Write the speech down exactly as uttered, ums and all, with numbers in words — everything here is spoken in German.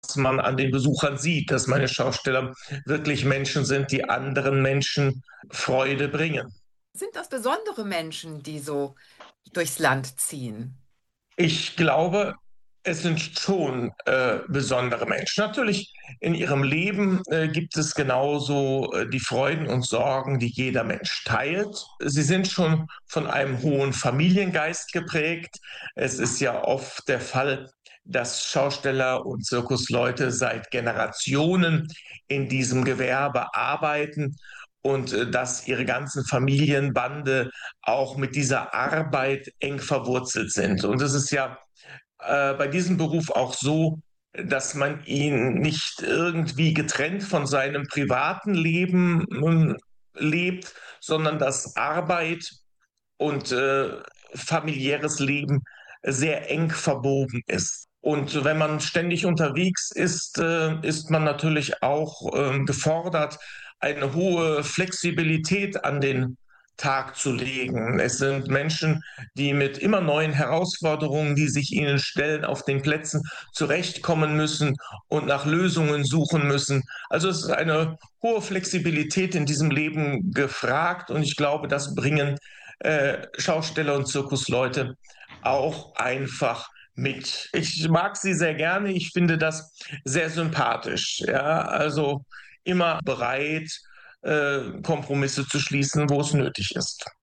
man an den Besuchern sieht, dass meine Schausteller wirklich Menschen sind, die anderen Menschen Freude bringen. Sind das besondere Menschen, die so durchs Land ziehen? Ich glaube, es sind schon äh, besondere Menschen. Natürlich, in ihrem Leben äh, gibt es genauso äh, die Freuden und Sorgen, die jeder Mensch teilt. Sie sind schon von einem hohen Familiengeist geprägt. Es ist ja oft der Fall, dass Schausteller und Zirkusleute seit Generationen in diesem Gewerbe arbeiten und äh, dass ihre ganzen Familienbande auch mit dieser Arbeit eng verwurzelt sind. Und es ist ja äh, bei diesem Beruf auch so, dass man ihn nicht irgendwie getrennt von seinem privaten Leben ähm, lebt, sondern dass Arbeit und äh, familiäres Leben sehr eng verwoben ist. Und wenn man ständig unterwegs ist, äh, ist man natürlich auch äh, gefordert, eine hohe Flexibilität an den Tag zu legen. Es sind Menschen, die mit immer neuen Herausforderungen, die sich ihnen stellen, auf den Plätzen zurechtkommen müssen und nach Lösungen suchen müssen. Also es ist eine hohe Flexibilität in diesem Leben gefragt und ich glaube, das bringen äh, Schausteller und Zirkusleute auch einfach mit. Ich mag sie sehr gerne. Ich finde das sehr sympathisch. Ja, also immer bereit, äh, Kompromisse zu schließen, wo es nötig ist.